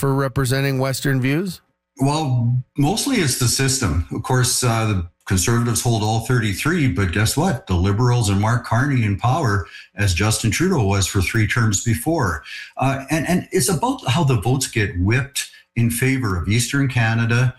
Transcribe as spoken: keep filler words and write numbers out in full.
for representing Western views? Well, mostly it's the system. Of course, uh, the Conservatives hold all thirty-three, but guess what? The Liberals and Mark Carney in power, as Justin Trudeau was for three terms before. Uh, and, and it's about how the votes get whipped in favor of Eastern Canada